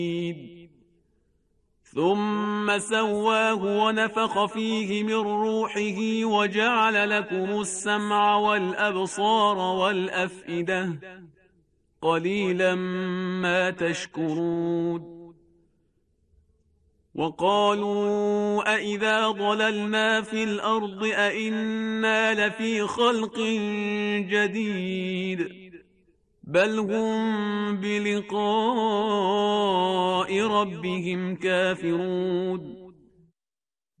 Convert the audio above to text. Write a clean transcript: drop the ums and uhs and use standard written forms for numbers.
ثم سواه ونفخ فيه من روحه وجعل لكم السمع والأبصار والأفئدة قليلا ما تشكرون. وقالوا أإذا ضللنا في الأرض أإنا لفي خلق جديد بل هم بلقاء ربهم كافرون.